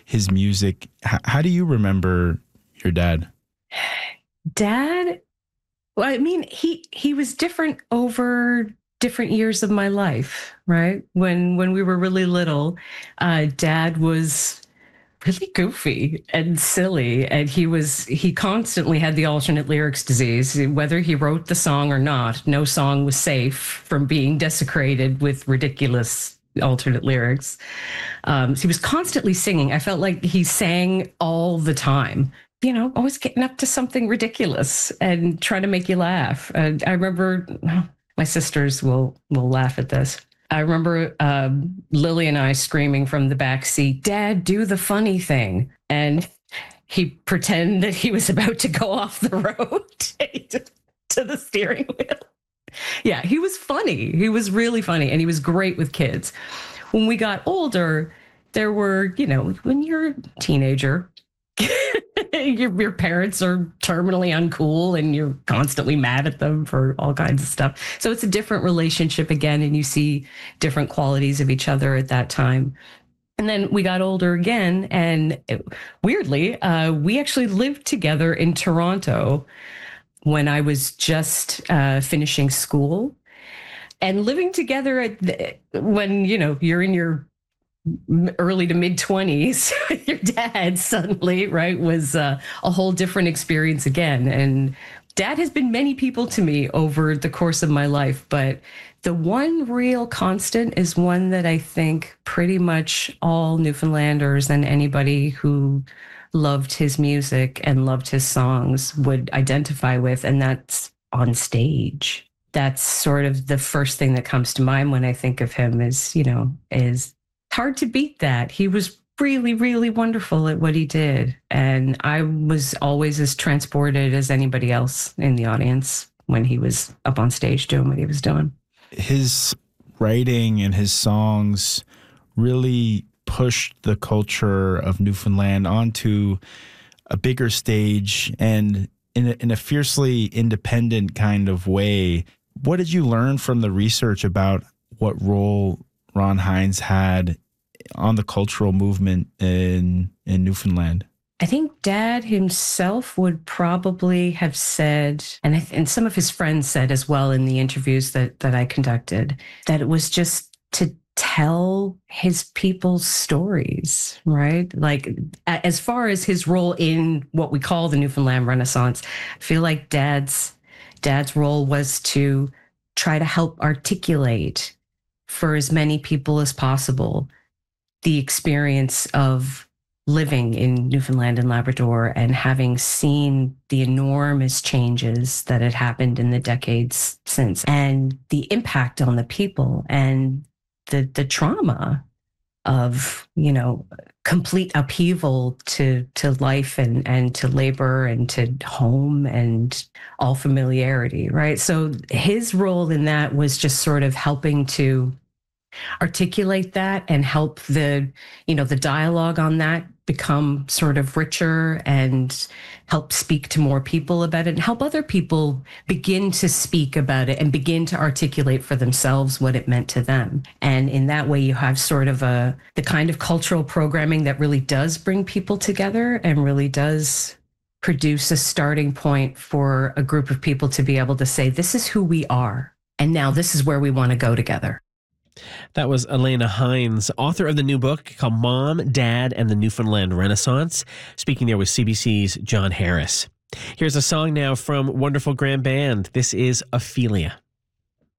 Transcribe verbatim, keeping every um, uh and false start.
his music. H- how do you remember your dad? Dad, well, I mean, he he was different over different years of my life, right? When when we were really little, uh, Dad was really goofy and silly, and he was he constantly had the alternate lyrics disease. Whether he wrote the song or not, no song was safe from being desecrated with ridiculous alternate lyrics. Um, so he was constantly singing. I felt like he sang all the time, you know, always getting up to something ridiculous and trying to make you laugh. And I remember, my sisters will will laugh at this. I remember um, Lily and I screaming from the back seat, "Dad, do the funny thing." And he pretended that he was about to go off the road to the steering wheel. Yeah, he was funny. He was really funny, and he was great with kids. When we got older, there were, you know, when you're a teenager, your, your parents are terminally uncool and you're constantly mad at them for all kinds of stuff. So it's a different relationship again, and you see different qualities of each other at that time. And then we got older again, and it, weirdly, uh, we actually lived together in Toronto when I was just uh, finishing school, and living together at the, when, you know, you're in your early to mid twenties, your dad suddenly, right, was uh, a whole different experience again. And Dad has been many people to me over the course of my life, but the one real constant is one that I think pretty much all Newfoundlanders and anybody who loved his music and loved his songs would identify with, and that's on stage. That's sort of the first thing that comes to mind when I think of him is, you know, is hard to beat that. He was really, really wonderful at what he did. And I was always as transported as anybody else in the audience when he was up on stage doing what he was doing. His writing and his songs really pushed the culture of Newfoundland onto a bigger stage and in a, in a fiercely independent kind of way. What did you learn from the research about what role Ron Hynes had on the cultural movement in in Newfoundland? I think Dad himself would probably have said, and I, and some of his friends said as well in the interviews that that I conducted, that it was just to tell his people's stories, right? Like, as far as his role in what we call the Newfoundland Renaissance, I feel like Dad's Dad's role was to try to help articulate for as many people as possible the experience of living in Newfoundland and Labrador and having seen the enormous changes that had happened in the decades since, and the impact on the people and the the trauma of, you know, complete upheaval to to life and and to labor and to home and all familiarity, right? So his role in that was just sort of helping to articulate that and help the, you know, the dialogue on that become sort of richer and help speak to more people about it and help other people begin to speak about it and begin to articulate for themselves what it meant to them. And in that way, you have sort of a, the kind of cultural programming that really does bring people together and really does produce a starting point for a group of people to be able to say, this is who we are. And now this is where we want to go together. That was Elena Hynes, author of the new book called Mom, Dad, and the Newfoundland Renaissance, speaking there with C B C's John Harris. Here's a song now from Wonderful Grand Band. This is Ophelia.